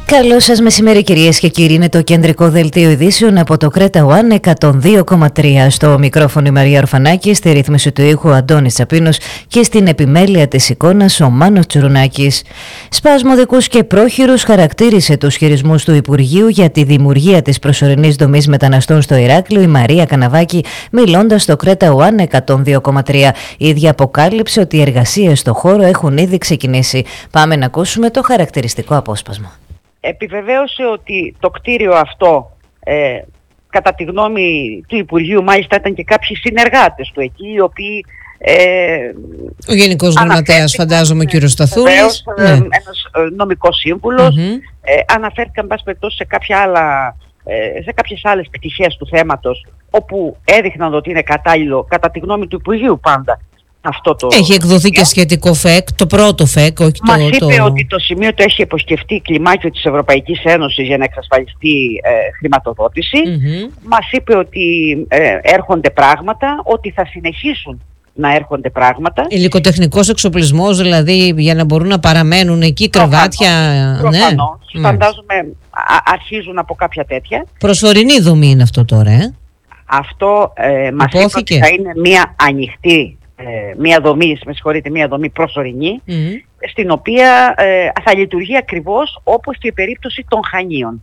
Καλό σας μεσημέρι κυρίες και κύριοι, είναι το κεντρικό δελτίο ειδήσεων από το Κρέτα One 102,3. Στο μικρόφωνο η Μαρία Ορφανάκη, στη ρύθμιση του ήχου Αντώνης Τσαπίνος και στην επιμέλεια της εικόνας ο Μάνος Τσουρουνάκης. Σπασμωδικούς και πρόχειρους χαρακτήρισε τους χειρισμούς του Υπουργείου για τη δημιουργία της προσωρινής δομής μεταναστών στο Ηράκλειο η Μαρία Καναβάκη, μιλώντας στο Κρέτα One 102,3. Η ίδια αποκάλυψε ότι οι εργασίες στο χώρο έχουν ήδη ξεκινήσει. Πάμε να ακούσουμε το χαρακτηριστικό απόσπασμα. Επιβεβαίωσε ότι το κτίριο αυτό, κατά τη γνώμη του Υπουργείου, μάλιστα ήταν και κάποιοι συνεργάτες του εκεί, οι οποίοι... ο Γενικός Γραμματέας, φαντάζομαι, ο κύριος Σταθούλης. Ένας νομικός σύμβουλος. Αναφέρθηκαν, εν πάση περιπτώσει, σε κάποιες άλλες πτυχές του θέματος, όπου έδειχναν ότι είναι κατάλληλο, κατά τη γνώμη του Υπουργείου πάντα, αυτό το... Έχει εκδοθεί και σχετικό ΦΕΚ, το πρώτο ΦΕΚ, όχι Μας είπε ότι το σημείο το έχει υποσκεφτεί κλιμάκιο της Ευρωπαϊκής Ένωσης για να εξασφαλιστεί χρηματοδότηση. Μας είπε ότι έρχονται πράγματα, ότι θα συνεχίσουν να έρχονται πράγματα. Υλικοτεχνικός εξοπλισμός, δηλαδή, για να μπορούν να παραμένουν εκεί κρεβάτια. Προφανώς. Ναι. Φαντάζομαι αρχίζουν από κάποια τέτοια. Προσωρινή δομή είναι αυτό τώρα, Αυτό μας είπε ότι θα είναι μια ανοιχτή μια δομή προσωρινή, στην οποία θα λειτουργεί ακριβώς όπως και η περίπτωση των Χανίων.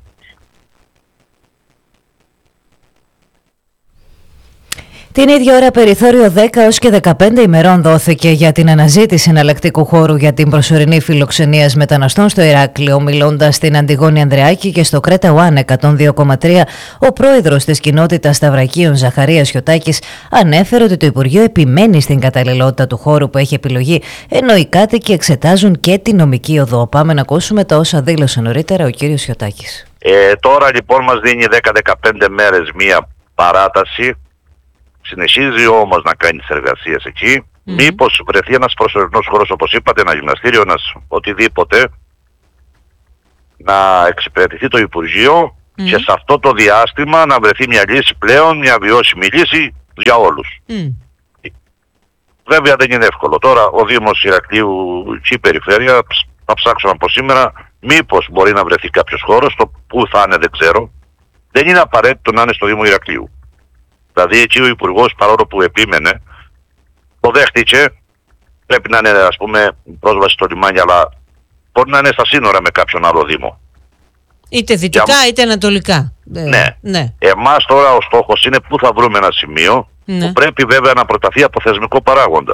Την ίδια ώρα περιθώριο 10 έως και 15 ημερών δόθηκε για την αναζήτηση εναλλακτικού χώρου για την προσωρινή φιλοξενία μεταναστών στο Ηράκλειο. Μιλώντας στην Αντιγόνη Ανδρεάκη και στο Κρέτα One 102,3, ο πρόεδρος της κοινότητας Σταυρακίων Ζαχαρίας Χιωτάκης ανέφερε ότι το Υπουργείο επιμένει στην καταλληλότητα του χώρου που έχει επιλογή, ενώ οι κάτοικοι εξετάζουν και τη νομική οδό. Πάμε να ακούσουμε τα όσα δήλωσε νωρίτερα ο κύριος Χιωτάκης. Τώρα λοιπόν μας δίνει 10-15 μέρες μία παράταση. Συνεχίζει όμως να κάνει τις εργασίες εκεί. Μήπως βρεθεί ένας προσωρινός χώρος, όπως είπατε, ένα γυμναστήριο, ένας οτιδήποτε, να εξυπηρετηθεί το Υπουργείο και σε αυτό το διάστημα να βρεθεί μια λύση πλέον, μια βιώσιμη λύση για όλους. Βέβαια δεν είναι εύκολο. Τώρα ο Δήμος Ηρακλείου και η Περιφέρεια θα ψάξουν από σήμερα μήπως μπορεί να βρεθεί κάποιος χώρος. Το που θα είναι δεν ξέρω. Δεν είναι απαραίτητο να είναι στο Δήμο Ηρακλείου. Δηλαδή εκεί ο Υπουργός, παρόλο που επίμενε, το δέχτηκε, πρέπει να είναι, ας πούμε, πρόσβαση στο λιμάνι, αλλά μπορεί να είναι στα σύνορα με κάποιον άλλο Δήμο. Είτε δυτικά είτε ανατολικά. Ναι. Εμάς τώρα ο στόχος είναι πού θα βρούμε ένα σημείο που πρέπει βέβαια να προταθεί από θεσμικό παράγοντα.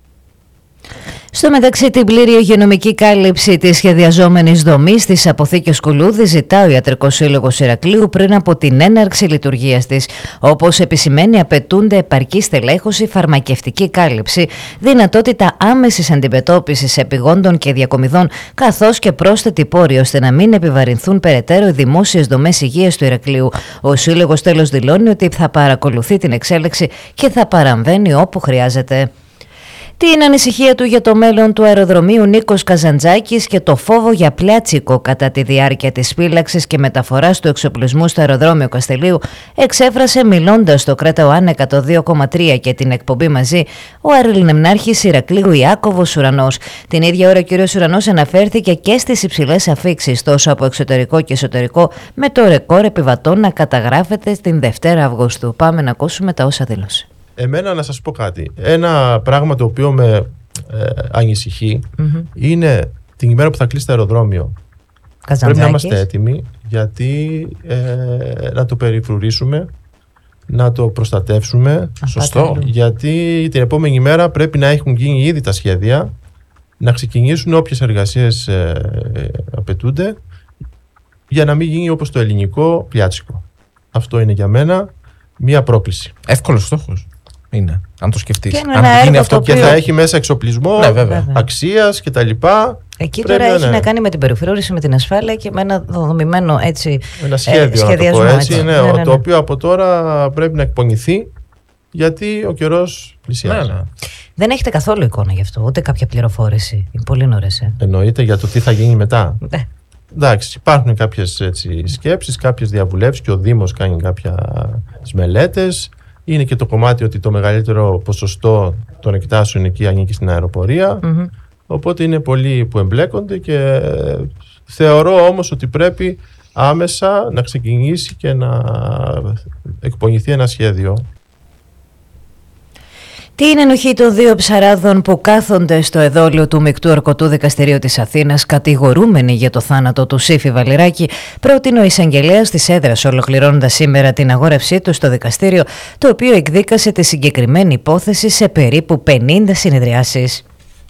Στο μεταξύ, την πλήρη υγειονομική κάλυψη της σχεδιαζόμενης δομής της αποθήκης Κουλούδη ζητά ο Ιατρικός Σύλλογος Ηρακλείου πριν από την έναρξη λειτουργίας της. Όπως επισημαίνει, απαιτούνται επαρκή στελέχωση, φαρμακευτική κάλυψη, δυνατότητα άμεσης αντιμετώπισης επιγόντων και διακομιδών, καθώς και πρόσθετη πόρη ώστε να μην επιβαρυνθούν περαιτέρω οι δημόσιες δομές υγείας του Ηρακλείου. Ο Σύλλογος τέλος δηλώνει ότι θα παρακολουθεί την εξέλιξη και θα παραμβαίνει όπου χρειάζεται. Την ανησυχία του για το μέλλον του αεροδρομίου Νίκος Καζαντζάκης και το φόβο για πλιάτσικο κατά τη διάρκεια της φύλαξης και μεταφοράς του εξοπλισμού στο αεροδρόμιο Καστελίου εξέφρασε μιλώντας στο Κρέτα One 102,3 και την εκπομπή Μαζί ο αερολιμνάρχης Ηρακλείου Ιάκωβος Ουρανός. Την ίδια ώρα ο κ. Ουρανός αναφέρθηκε και στις υψηλές αφίξεις τόσο από εξωτερικό και εσωτερικό, με το ρεκόρ επιβατών να καταγράφεται την Δευτέρα Αυγούστου. Πάμε να ακούσουμε τα όσα δήλωσε. Εμένα να σας πω κάτι. Ένα πράγμα το οποίο με ανησυχεί είναι την ημέρα που θα κλείσει το αεροδρόμιο. Πρέπει να είμαστε έτοιμοι, γιατί να το περιφρουρήσουμε, να το προστατεύσουμε. Σωστό. Γιατί την επόμενη μέρα πρέπει να έχουν γίνει ήδη τα σχέδια, να ξεκινήσουν όποιες εργασίες απαιτούνται, για να μην γίνει όπως το ελληνικό πλιάτσικο. Αυτό είναι για μένα μία πρόκληση. Εύκολος στόχος είναι, αν το σκεφτείς. Και αν γίνει αυτό και θα έχει μέσα εξοπλισμό, αξίας κτλ. Εκεί τώρα έχει να κάνει με την περιφρόρηση, με την ασφάλεια και με ένα δομημένο έτσι σχεδιασμό. Το οποίο από τώρα πρέπει να εκπονηθεί, γιατί ο καιρός πλησιάζει. Δεν έχετε καθόλου εικόνα γι' αυτό, ούτε κάποια πληροφόρηση. Είναι πολύ νωρίς. Εννοείται για το τι θα γίνει μετά. Εντάξει, υπάρχουν κάποιες σκέψεις, κάποιες διαβουλεύσεις και ο Δήμος κάνει κάποιες μελέτες. Είναι και το κομμάτι ότι το μεγαλύτερο ποσοστό των εκτάσεων εκεί ανήκει στην αεροπορία. Οπότε είναι πολλοί που εμπλέκονται και θεωρώ όμως ότι πρέπει άμεσα να ξεκινήσει και να εκπονηθεί ένα σχέδιο. Τι είναι ενοχή των δύο ψαράδων που κάθονται στο εδόλιο του Μεικτού Ορκωτού Δικαστηρίου της Αθήνας κατηγορούμενοι για το θάνατο του Σύφη Βαληράκη, πρότεινε ο εισαγγελέας της έδρας, ολοκληρώνοντας σήμερα την αγόρευσή του στο δικαστήριο, το οποίο εκδίκασε τη συγκεκριμένη υπόθεση σε περίπου 50 συνεδριάσεις.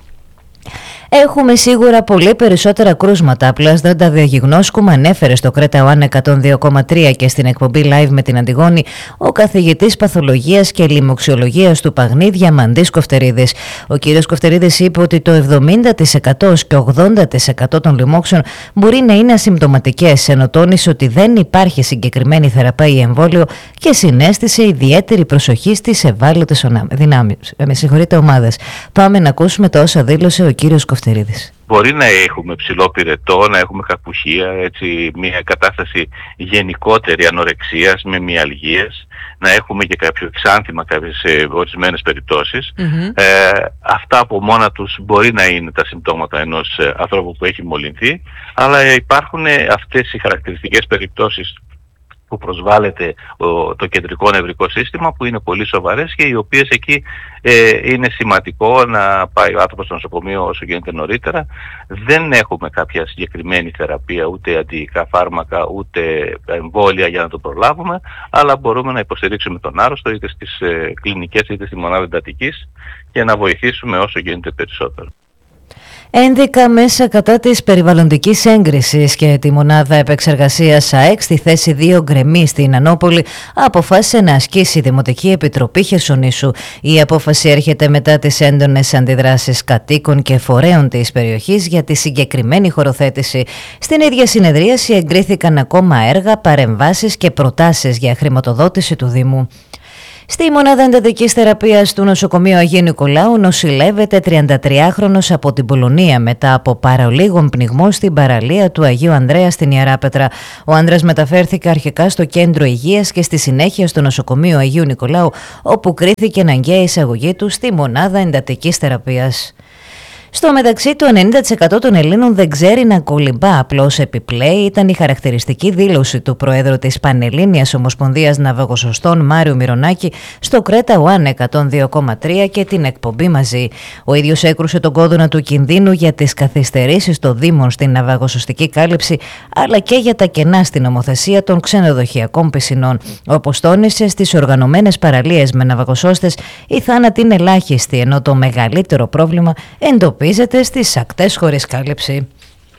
Έχουμε σίγουρα πολύ περισσότερα κρούσματα. Απλά δεν τα διαγνώσκουμε, ανέφερε στο Κρέτα One 102,3 και στην εκπομπή live με την Αντιγόνη ο καθηγητής παθολογίας και λοιμοξιολογίας του Παγνή, Διαμαντής Κοφτερίδης. Ο κύριος Κοφτερίδης είπε ότι το 70% και 80% των λοιμόξεων μπορεί να είναι ασυμπτωματικές, ενώ τόνισε ότι δεν υπάρχει συγκεκριμένη θεραπεία ή εμβόλιο και συνέστησε ιδιαίτερη προσοχή στις ευάλωτες ομάδες. Πάμε να ακούσουμε τα όσα δήλωσε ο κύριος Κοφτερίδης. Μπορεί να έχουμε ψηλό πυρετό, να έχουμε κακουχία, έτσι, μια κατάσταση γενικότερη ανορεξίας με μυαλγίες, να έχουμε και κάποιο εξάνθημα σε ορισμένες περιπτώσεις. Αυτά από μόνα τους μπορεί να είναι τα συμπτώματα ενός ανθρώπου που έχει μολυνθεί, αλλά υπάρχουν αυτές οι χαρακτηριστικές περιπτώσεις που προσβάλλεται το κεντρικό νευρικό σύστημα, που είναι πολύ σοβαρές και οι οποίες εκεί είναι σημαντικό να πάει ο άνθρωπος στο νοσοκομείο όσο γίνεται νωρίτερα. Δεν έχουμε κάποια συγκεκριμένη θεραπεία, ούτε αντιϊκά φάρμακα, ούτε εμβόλια για να το προλάβουμε, αλλά μπορούμε να υποστηρίξουμε τον άρρωστο είτε στις κλινικές είτε στη μονάδα εντατικής και να βοηθήσουμε όσο γίνεται περισσότερο. Ένδικα μέσα κατά της περιβαλλοντικής έγκρισης και τη μονάδα επεξεργασίας ΑΕΚ στη θέση 2 Γκρεμή στην Ανόπολη αποφάσισε να ασκήσει η Δημοτική Επιτροπή Χερσονήσου. Η απόφαση έρχεται μετά τις έντονες αντιδράσεις κατοίκων και φορέων της περιοχής για τη συγκεκριμένη χωροθέτηση. Στην ίδια συνεδρίαση εγκρίθηκαν ακόμα έργα, παρεμβάσεις και προτάσεις για χρηματοδότηση του Δήμου. Στη μονάδα εντατικής θεραπείας του νοσοκομείου Αγίου Νικολάου νοσηλεύεται 33χρονος από την Πολωνία μετά από παρολίγων πνιγμό στην παραλία του Αγίου Ανδρέα στην Ιεράπετρα. Ο άντρας μεταφέρθηκε αρχικά στο κέντρο υγείας και στη συνέχεια στο νοσοκομείο Αγίου Νικολάου, όπου κρίθηκε αναγκαία εισαγωγή του στη μονάδα εντατικής θεραπείας. Στο μεταξύ, το 90% των Ελλήνων δεν ξέρει να κολυμπά. Απλώς επιπλέει ήταν η χαρακτηριστική δήλωση του Προέδρου της Πανελλήνιας Ομοσπονδίας Ναυαγοσωστών Μάριου Μυρονάκη στο Κρέτα One 102,3 και την εκπομπή Μαζί. Ο ίδιος έκρουσε τον κόδωνα του κινδύνου για τις καθυστερήσεις των Δήμων στην ναυαγοσωστική κάλυψη, αλλά και για τα κενά στην νομοθεσία των ξενοδοχειακών πισινών. Όπως τόνισε, στις οργανωμένες παραλίες με ναυαγοσώστες οι θάνατοι είναι ελάχιστοι, ενώ το μεγαλύτερο πρόβλημα εντοπίζεται στις ακτές χωρίς κάλυψη.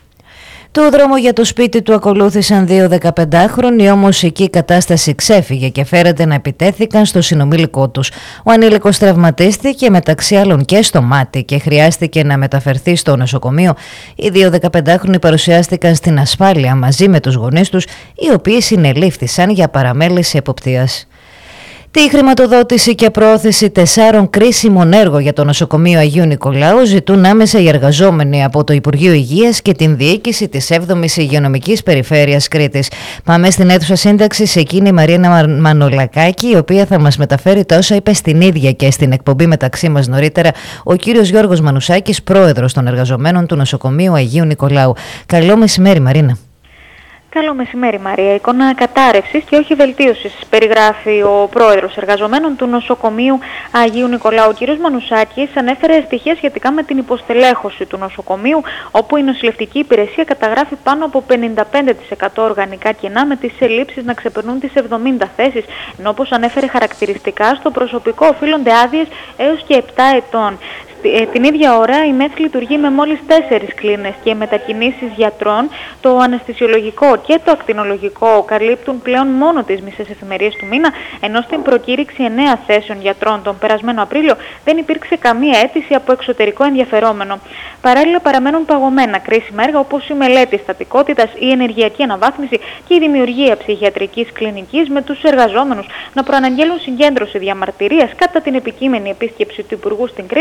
Το δρόμο για το σπίτι του ακολούθησαν 2 15χρονοι, όμως εκεί η κατάσταση ξέφυγε και φέρεται να επιτέθηκαν στο συνομήλικό τους. Ο ανήλικος τραυματίστηκε μεταξύ άλλων και στο μάτι και χρειάστηκε να μεταφερθεί στο νοσοκομείο. Οι 2 15χρονοι παρουσιάστηκαν στην ασφάλεια μαζί με τους γονείς τους, οι οποίοι συνελήφθησαν για παραμέληση εποπτείας. Τη χρηματοδότηση και προώθηση 4 κρίσιμων έργων για το νοσοκομείο Αγίου Νικολάου ζητούν άμεσα οι εργαζόμενοι από το Υπουργείο Υγείας και την διοίκηση της 7ης Υγειονομικής Περιφέρειας Κρήτης. Πάμε στην αίθουσα σύνταξης, εκείνη η Μαρίνα Μανολακάκη, η οποία θα μας μεταφέρει τα όσα είπε στην ίδια και στην εκπομπή μεταξύ μας νωρίτερα ο κύριος Γιώργος Μανουσάκης, πρόεδρος των εργαζομένων του νοσοκομείου Αγίου Νικολάου. Καλό μεσημέρι, Μαρίνα. Καλό μεσημέρι, Μαρία. Εικόνα κατάρρευσης και όχι βελτίωσης περιγράφει ο πρόεδρος εργαζομένων του νοσοκομείου Αγίου Νικολάου. Ο κ. Μανουσάκης ανέφερε στοιχεία σχετικά με την υποστελέχωση του νοσοκομείου, όπου η νοσηλευτική υπηρεσία καταγράφει πάνω από 55% οργανικά κενά, με τις ελλείψεις να ξεπερνούν τις 70 θέσεις, ενώ όπως ανέφερε χαρακτηριστικά στο προσωπικό οφείλονται άδειες έως και 7 ετών. Την ίδια ώρα η ΜΕΘ λειτουργεί με μόλις 4 κλίνες και οι μετακινήσεις γιατρών, το αναισθησιολογικό και το ακτινολογικό καλύπτουν πλέον μόνο τις μισές εφημερίες του μήνα, ενώ στην προκήρυξη 9 θέσεων γιατρών τον περασμένο Απρίλιο δεν υπήρξε καμία αίτηση από εξωτερικό ενδιαφερόμενο. Παράλληλα παραμένουν παγωμένα κρίσιμα έργα όπως η μελέτη στατικότητας, η ενεργειακή αναβάθμιση και η δημιουργία ψυχιατρικής κλινικής, με τους εργαζόμενους να προαναγγέλουν συγκέντρωση διαμαρτυρίας κατά την επικείμενη επίσκεψη του Υπουργού στην Κρήτη, τον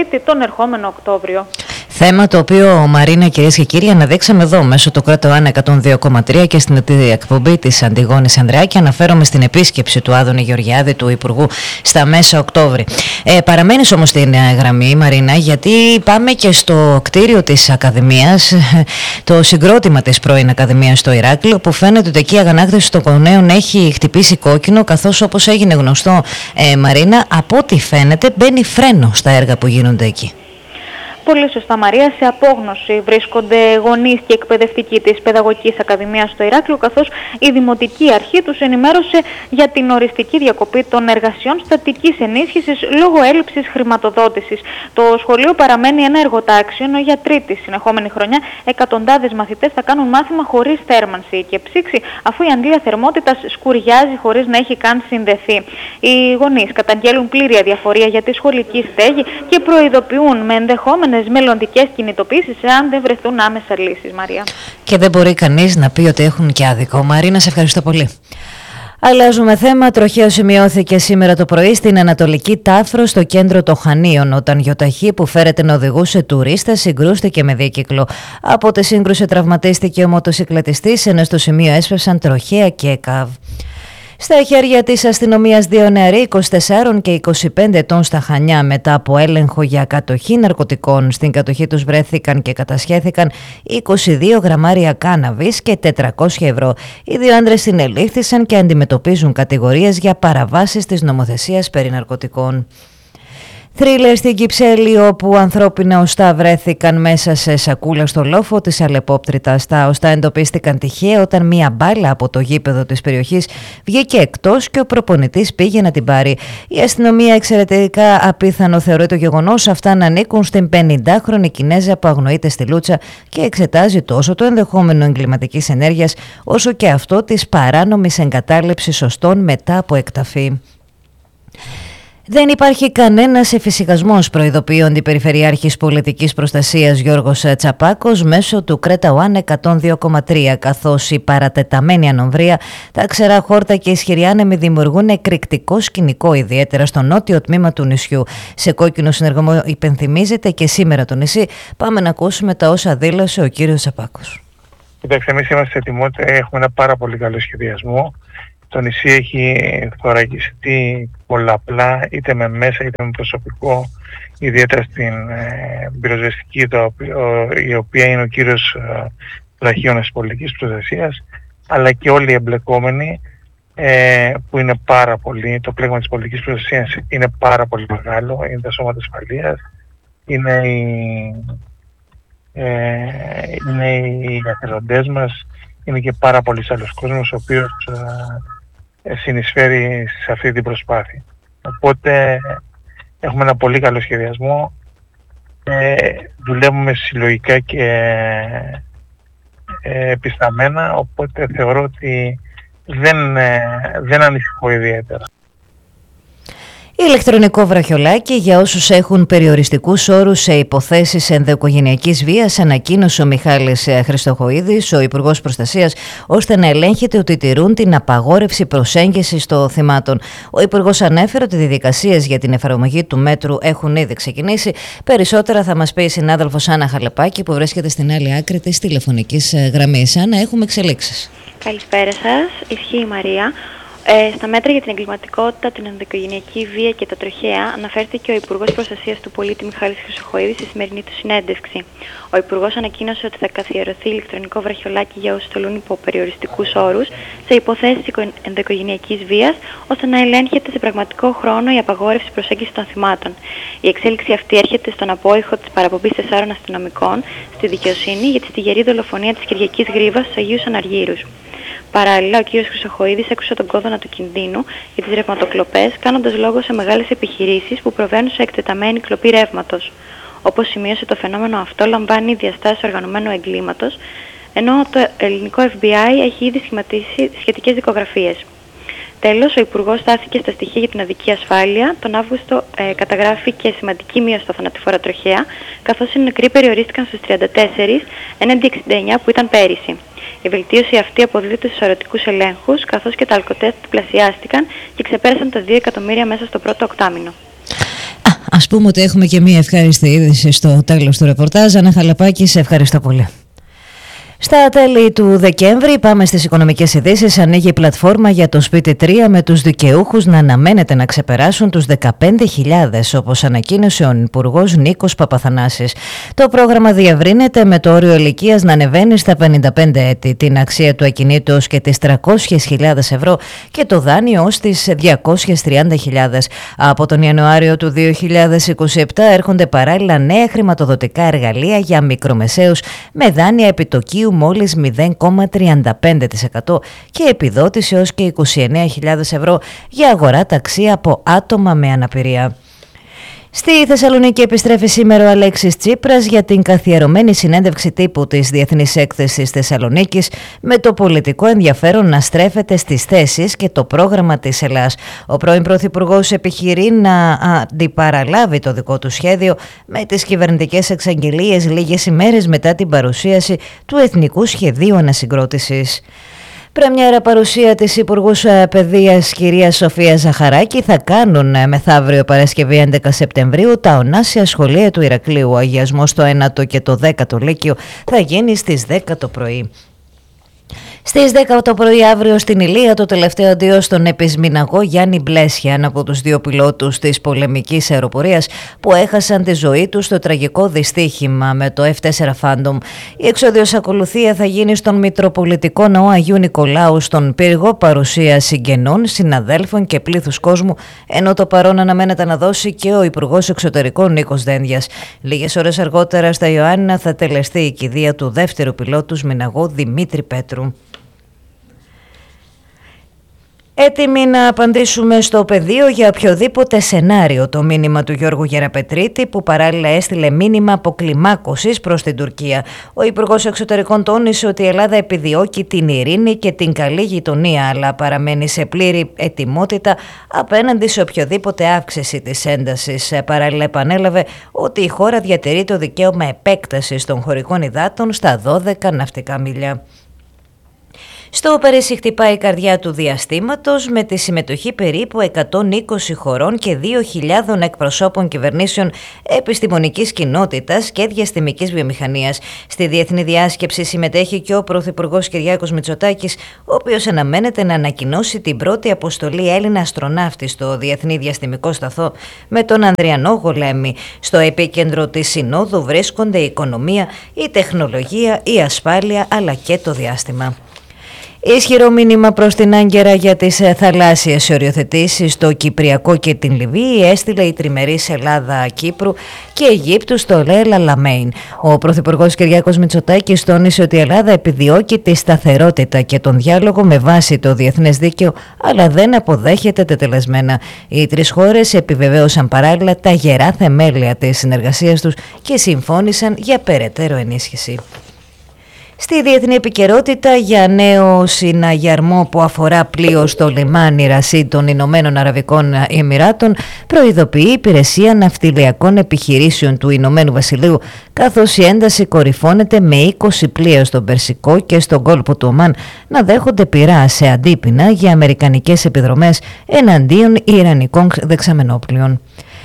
ερχόμενο Οκτώβριο. Θέμα το οποίο, Μαρίνα, κυρίες και κύριοι, αναδείξαμε εδώ μέσω του Κρέτο Άν 102,3 και στην εκπομπή της Αντιγόνης Ανδρεάκη. Αναφέρομαι στην επίσκεψη του Άδωνη Γεωργιάδη, του Υπουργού, στα μέσα Οκτώβρη. Παραμένεις όμως στην γραμμή, Μαρίνα, γιατί πάμε και στο κτίριο της Ακαδημίας, το συγκρότημα της πρώην Ακαδημίας στο Ηράκλειο, που φαίνεται ότι εκεί η αγανάκτηση των γονέων έχει χτυπήσει κόκκινο, καθώς, όπως έγινε γνωστό, Μαρίνα, από ό,τι φαίνεται μπαίνει φρένο στα έργα που γίνονται εκεί. Πολύ σωστά, Μαρία. Σε απόγνωση βρίσκονται γονείς και εκπαιδευτικοί της Παιδαγωγικής Ακαδημίας στο Ηράκλειο, καθώς η Δημοτική Αρχή τους ενημέρωσε για την οριστική διακοπή των εργασιών στατικής ενίσχυσης λόγω έλλειψης χρηματοδότησης. Το σχολείο παραμένει ένα εργοτάξιο, ενώ για τρίτη συνεχόμενη χρονιά εκατοντάδες μαθητές θα κάνουν μάθημα χωρίς θέρμανση και ψήξη, αφού η αντλία θερμότητας σκουριάζει χωρίς να έχει καν συνδεθεί. Οι γονείς καταγγέλουν πλήρη αδιαφορία για τη σχολική στέγη και προειδοποιούν με ενδεχόμενες μελλοντικές κινητοποίησεις εάν δεν βρεθούν άμεσα λύσεις, Μαρία. Και δεν μπορεί κανείς να πει ότι έχουν και άδικο. Μαρίνα, σε ευχαριστώ πολύ. Αλλάζουμε θέμα. Τροχαίο σημειώθηκε σήμερα το πρωί στην Ανατολική Τάφρο, στο κέντρο των Χανίων, όταν γιοταχή που φέρεται να οδηγούσε τουρίστες συγκρούστηκε με δίκυκλο. Από τη σύγκρουση τραυματίστηκε ο μοτοσυκλετιστής, ενώ στο σημείο έσπευσαν τροχαία και ΕΚΑΒ. Στα χέρια της αστυνομίας δύο νεαροί 24 και 25 ετών στα Χανιά, μετά από έλεγχο για κατοχή ναρκωτικών. Στην κατοχή τους βρέθηκαν και κατασχέθηκαν 22 γραμμάρια κάναβης και 400 ευρώ. Οι δύο άντρες συνελήφθησαν και αντιμετωπίζουν κατηγορίες για παραβάσεις της νομοθεσίας περί ναρκωτικών. Θρίλερ στην Κυψέλη, όπου ανθρώπινα οστά βρέθηκαν μέσα σε σακούλα στο λόφο της Αλεπόπτριτας. Τα οστά εντοπίστηκαν τυχαία όταν μία μπάλα από το γήπεδο της περιοχής βγήκε εκτός και ο προπονητής πήγε να την πάρει. Η αστυνομία εξαιρετικά απίθανο θεωρεί το γεγονός αυτά να ανήκουν στην 50χρονη Κινέζα που αγνοείται στη Λούτσα και εξετάζει τόσο το ενδεχόμενο εγκληματικής ενέργειας όσο και αυτό της παράνομης εγκατάλειψης οστών μετά από εκταφή. Δεν υπάρχει κανένας εφησυχασμός, προειδοποιεί ο Αντιπεριφερειάρχης Πολιτικής Προστασίας Γιώργος Τσαπάκος μέσω του Κρέτα Ουάν 102,3, καθώς η παρατεταμένη ανομβρία, τα ξερά χόρτα και ισχυροί άνεμοι δημιουργούν εκρηκτικό σκηνικό, ιδιαίτερα στο νότιο τμήμα του νησιού. Σε κόκκινο συνεργαμό υπενθυμίζεται και σήμερα το νησί. Πάμε να ακούσουμε τα όσα δήλωσε ο κύριος Τσαπάκος. Κοιτάξτε, εμείς είμαστε σε ετοιμότητα, έχουμε ένα πάρα πολύ καλό σχεδιασμό. Το νησί έχει θωρακιστεί πολλαπλά, είτε με μέσα είτε με προσωπικό, ιδιαίτερα στην πυροσβεστική, η οποία είναι ο κύριος βραχίωνας της πολιτικής προστασίας, αλλά και όλοι οι εμπλεκόμενοι, που είναι πάρα πολύ, το πλέγμα της πολιτικής προστασίας είναι πάρα πολύ μεγάλο, είναι τα σώματα ασφαλείας, είναι οι εθελοντές μας, είναι και πάρα πολλοί άλλος κόσμος ο οποίος συνεισφέρει σε αυτή την προσπάθεια. Οπότε έχουμε ένα πολύ καλό σχεδιασμό, δουλεύουμε συλλογικά και επισταμμένα, οπότε θεωρώ ότι δεν ανησυχώ ιδιαίτερα. Ηλεκτρονικό βραχιολάκι για όσους έχουν περιοριστικούς όρους σε υποθέσεις ενδοοικογενειακής βίας, ανακοίνωσε ο Μιχάλης Χριστοχοΐδης, ο Υπουργός Προστασίας, ώστε να ελέγχεται ότι τηρούν την απαγόρευση προσέγγισης των θυμάτων. Ο Υπουργός ανέφερε ότι οι διαδικασίες για την εφαρμογή του μέτρου έχουν ήδη ξεκινήσει. Περισσότερα θα μας πει η συνάδελφος Άννα Χαλεπάκη, που βρίσκεται στην άλλη άκρη της τηλεφωνικής γραμμής. Άννα, έχουμε εξελίξεις. Καλησπέρα σας. Ισχύει η Μαρία. Στα μέτρα για την εγκληματικότητα, την ενδοοικογενειακή βία και τα τροχαία αναφέρθηκε ο Υπουργός Προστασίας του Πολίτη Μιχάλης Χρυσοχοΐδης στη σημερινή του συνέντευξη. Ο Υπουργός ανακοίνωσε ότι θα καθιερωθεί ηλεκτρονικό βραχιολάκι για όσους τελούν υπό περιοριστικούς όρους σε υποθέσεις ενδοοικογενειακής βίας, ώστε να ελέγχεται σε πραγματικό χρόνο η απαγόρευση προσέγγισης των θυμάτων. Η εξέλιξη αυτή έρχεται στον απόϊχο της παραπομπής 4 αστυνομικών στη δικαιοσύνη για τη στιγερή δολοφονία της Κυριακής Γρήβας στους Αγίους Αναργύρους. Παράλληλα, ο κ. Χρυσοχοΐδης έκρουσε τον κόδωνα του κινδύνου για τις ρευματοκλοπές, κάνοντας λόγο σε μεγάλες επιχειρήσεις που προβαίνουν σε εκτεταμένη κλοπή ρεύματος. Όπως σημείωσε, το φαινόμενο αυτό λαμβάνει διαστάσεις οργανωμένου εγκλήματος, ενώ το ελληνικό FBI έχει ήδη σχηματίσει σχετικές δικογραφίες. Τέλος, ο Υπουργός στάθηκε στα στοιχεία για την οδική ασφάλεια. Τον Αύγουστο καταγράφει και σημαντική μείωση στα θανατηφόρα τροχαία, καθώς οι νεκροί περιορίστηκαν στους 34 έναντι 69 που ήταν πέρυσι. Η βελτίωση αυτή αποδίδεται στους αρωτικούς ελέγχους, καθώς και τα αλκοτέστ διπλασιάστηκαν και ξεπέρασαν τα 2 εκατομμύρια μέσα στο πρώτο οκτάμηνο. Ας πούμε ότι έχουμε και μία ευχάριστη είδηση στο τέλος του ρεπορτάζ. Ανά Χαλαπάκη, σε ευχαριστώ πολύ. Στα τέλη του Δεκέμβρη, πάμε στις οικονομικές ειδήσεις, ανοίγει η πλατφόρμα για το σπίτι 3 με τους δικαιούχους να αναμένεται να ξεπεράσουν τους 15.000, όπως ανακοίνωσε ο Υπουργός Νίκος Παπαθανάσης. Το πρόγραμμα διευρύνεται με το όριο ηλικίας να ανεβαίνει στα 55 έτη, την αξία του ακινήτου ως και τις 300.000 ευρώ και το δάνειο ως τις 230.000. Από τον Ιανουάριο του 2027 έρχονται παράλληλα νέα χρηματοδοτικά εργαλεία για μικρομεσαίους με δάνεια επιτοκίου μόλις 0,35% και επιδότηση ως και 29.000 ευρώ για αγορά ταξί από άτομα με αναπηρία. Στη Θεσσαλονίκη επιστρέφει σήμερα ο Αλέξης Τσίπρας για την καθιερωμένη συνέντευξη τύπου της Διεθνής Έκθεσης Θεσσαλονίκης, με το πολιτικό ενδιαφέρον να στρέφεται στις θέσεις και το πρόγραμμα της Ελλάς. Ο πρώην Πρωθυπουργός επιχειρεί να αντιπαραλάβει το δικό του σχέδιο με τις κυβερνητικές εξαγγελίες λίγες ημέρες μετά την παρουσίαση του Εθνικού Σχεδίου Ανασυγκρότησης. Πρεμιέρα παρουσία της Υπουργούς Παιδείας κυρίας Σοφίας Ζαχαράκη θα κάνουν μεθαύριο Παρασκευή 11 Σεπτεμβρίου τα ονάσια σχολεία του Ηρακλείου. Ο αγιασμός στο 9ο και το 10ο Λύκειο θα γίνει στις 10 το πρωί. Στις 10 το πρωί αύριο στην Ηλία το τελευταίο αντίο στον επισμηναγό Γιάννη Μπλέσια, ένα από τους δύο πιλότους της πολεμικής αεροπορίας που έχασαν τη ζωή τους στο τραγικό δυστύχημα με το F4 Phantom. Η εξόδιος ακολουθία θα γίνει στον Μητροπολιτικό Ναό Αγίου Νικολάου, στον πύργο, παρουσία συγγενών, συναδέλφων και πλήθους κόσμου, ενώ το παρόν αναμένεται να δώσει και ο Υπουργός Εξωτερικών Νίκος Δένδιας. Λίγες ώρες αργότερα στα Ιωάννινα θα τελεστεί η κηδεία του δεύτερου πιλότου Σμηναγό Δημήτρη Πέτρου. Έτοιμοι να απαντήσουμε στο πεδίο για οποιοδήποτε σενάριο, το μήνυμα του Γιώργου Γεραπετρίτη, που παράλληλα έστειλε μήνυμα αποκλιμάκωσης προς την Τουρκία. Ο Υπουργός Εξωτερικών τόνισε ότι η Ελλάδα επιδιώκει την ειρήνη και την καλή γειτονία, αλλά παραμένει σε πλήρη ετοιμότητα απέναντι σε οποιοδήποτε αύξηση της έντασης. Παράλληλα επανέλαβε ότι η χώρα διατηρεί το δικαίωμα επέκτασης των χωρικών υδάτων στα 12 ναυτικά μίλια. Στο Παρίσι χτυπάει η καρδιά του διαστήματος με τη συμμετοχή περίπου 120 χωρών και 2.000 εκπροσώπων κυβερνήσεων, επιστημονικής κοινότητας και διαστημικής βιομηχανίας. Στη διεθνή διάσκεψη συμμετέχει και ο Πρωθυπουργός Κυριάκος Μητσοτάκης, ο οποίος αναμένεται να ανακοινώσει την πρώτη αποστολή Έλληνα αστροναύτη στο Διεθνή Διαστημικό Σταθμό με τον Ανδριανό Γολέμη. Στο επίκεντρο της Συνόδου βρίσκονται η οικονομία, η τεχνολογία, η ασφάλεια αλλά και το διάστημα. Ισχυρό μήνυμα προς την Άγκυρα για τις θαλάσσιες οριοθετήσεις στο Κυπριακό και την Λιβύη έστειλε η τριμερής Ελλάδα-Κύπρου και Αιγύπτου στο Ελ Αλαμέιν. Ο Πρωθυπουργός Κυριάκος Μητσοτάκης τόνισε ότι η Ελλάδα επιδιώκει τη σταθερότητα και τον διάλογο με βάση το διεθνές δίκαιο, αλλά δεν αποδέχεται τετελεσμένα. Οι τρεις χώρες επιβεβαίωσαν παράλληλα τα γερά θεμέλια της συνεργασίας τους και συμφώνησαν για περαιτέρω ενίσχυση. Στη διεθνή επικαιρότητα, για νέο συναγερμό που αφορά πλοίο στο λιμάνι Ρασίντ των Ηνωμένων Αραβικών Εμιράτων, προειδοποιεί η Υπηρεσία Ναυτιλιακών Επιχειρήσεων του Ηνωμένου Βασιλείου, καθώς η ένταση κορυφώνεται με 20 πλοία στον Περσικό και στον κόλπο του Ομάν να δέχονται πυρά σε αντίπεινα για αμερικανικές επιδρομές εναντίον ιρανικών δεξαμενόπλοιων.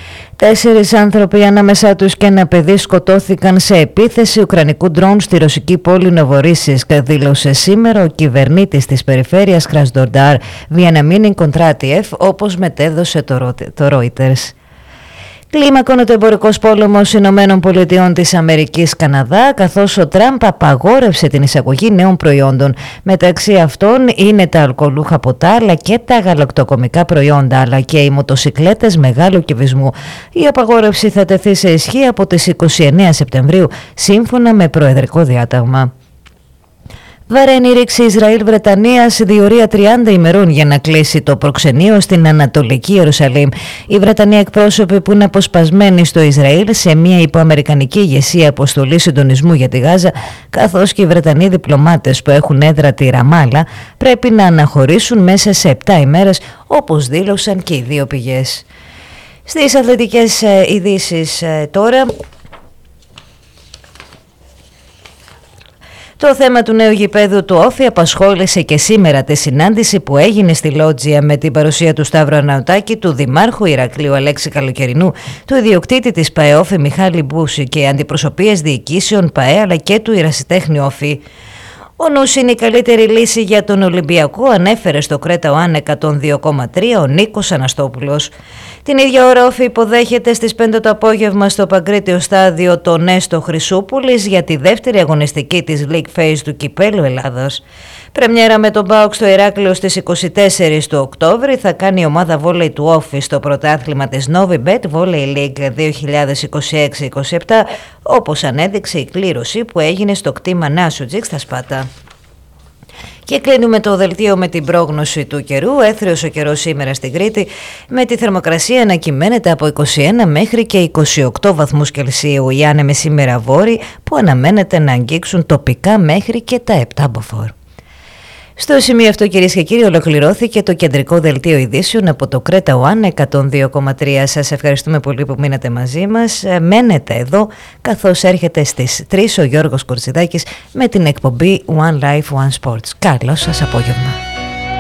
4 άνθρωποι, ανάμεσά τους και ένα παιδί, σκοτώθηκαν σε επίθεση ουκρανικού ντρόουν στη ρωσική πόλη Νοβορίσισκ, δήλωσε σήμερα ο κυβερνήτης της περιφέρειας Κρασντορντάρ, Βιεναμίνιν Κοντράτιεφ, όπως μετέδωσε το Reuters. Κλίμακωνεται ο εμπορικός πόλεμος Ηνωμένων Πολιτειών της Αμερικής Καναδά, καθώς ο Τραμπ απαγόρευσε την εισαγωγή νέων προϊόντων. Μεταξύ αυτών είναι τα αλκοολούχα ποτά, αλλά και τα γαλακτοκομικά προϊόντα, αλλά και οι μοτοσικλέτες μεγάλου κυβισμού. Η απαγόρευση θα τεθεί σε ισχύ από τις 29 Σεπτεμβρίου, σύμφωνα με προεδρικό διάταγμα. Βαραίνει ρήξη Ισραήλ-Βρετανίας, διορία 30 ημερών για να κλείσει το προξενείο στην Ανατολική Ιερουσαλήμ. Οι Βρετανοί εκπρόσωποι που είναι αποσπασμένοι στο Ισραήλ σε μια υποαμερικανική ηγεσία αποστολή συντονισμού για τη Γάζα, καθώς και οι Βρετανοί διπλωμάτες που έχουν έδρα τη Ραμάλα, πρέπει να αναχωρήσουν μέσα σε 7 ημέρες, όπως δήλωσαν και οι δύο πηγές. Στις αθλητικές ειδήσεις τώρα. Το θέμα του νέου γηπέδου του Όφη απασχόλησε και σήμερα τη συνάντηση που έγινε στη Λότζια με την παρουσία του Σταύρου Αναωτάκη, του Δημάρχου Ηρακλείου Αλέξη Καλοκαιρινού, του ιδιοκτήτη της ΠαΕ Όφη Μιχάλη Μπούση και αντιπροσωπείες διοικήσεων ΠαΕ αλλά και του Ιρασιτέχνη Όφη. Ο νους είναι η καλύτερη λύση για τον Ολυμπιακό, ανέφερε στο Κρέτα ΟΑΝ 102,3 ο Νίκος Αναστόπουλος. Την ίδια ώρα Όφη υποδέχεται στις 5 το απόγευμα στο Παγκρίτιο Στάδιο τον Νέστο Χρυσούπολης για τη δεύτερη αγωνιστική της League Phase του Κυπέλλου Ελλάδος. Πρεμιέρα με τον ΠΑΟΚ στο Ηράκλειο στις 24 του Οκτώβρη θα κάνει η ομάδα βόλεϊ του Όφη στο πρωτάθλημα της Novibet Volley League 2026-27, όπως ανέδειξε η κλήρωση που έγινε στο κτήμα Νάσουτζικ στα Σπάτα. Και κλείνουμε το δελτίο με την πρόγνωση του καιρού. Έθριος ο καιρός σήμερα στην Κρήτη, με τη θερμοκρασία να κυμαίνεται από 21 μέχρι και 28 βαθμούς Κελσίου. Οι άνεμοι σήμερα βόρειοι που αναμένεται να αγγίξουν τοπικά μέχρι και τα 7 μποφόρ. Στο σημείο αυτό, κυρίες και κύριοι, ολοκληρώθηκε το κεντρικό δελτίο ειδήσεων από το Κρέτα ΟΑΝ 102,3. Σας ευχαριστούμε πολύ που μείνατε μαζί μας. Μένετε εδώ καθώς έρχεται στις 3 ο Γιώργος Κορτσιδάκης με την εκπομπή One Life One Sports. Καλό σας απόγευμα.